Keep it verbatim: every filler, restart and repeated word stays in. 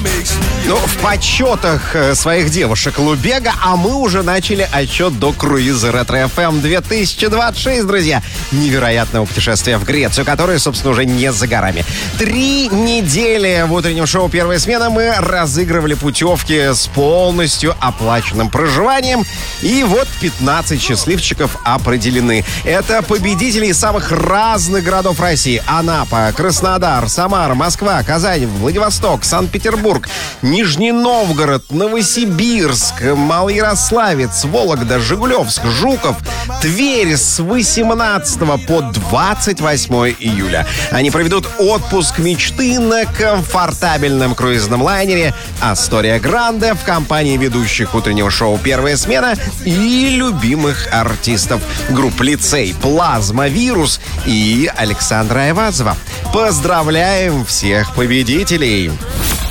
Ну, в подсчетах своих девушек Лубега, а мы уже начали отчет до круиза Ретро-эф эм две тысячи двадцать шесть, друзья. Невероятного путешествия в Грецию, которое, собственно, уже не за горами. Три недели в утреннем шоу «Первая смена» мы разыгрывали путевки с полностью оплаченным проживанием. И вот пятнадцать счастливчиков определены. Это победители из самых разных городов России. Анапа, Краснодар, Самара, Москва, Казань, Владивосток, Санкт-Петербург, Нижний Новгород, Новосибирск, Малоярославец, Вологда, Жигулевск, Жуков, Тверь с восемнадцатого по двадцать восьмое июля. Они проведут отпуск мечты на комфортабельном круизном лайнере «Астория Гранде» в компании ведущих утреннего шоу «Первая смена» и любимых артистов групп «Лицей», «Плазма», «Вирус» и Александра Айвазова. Поздравляем всех победителей!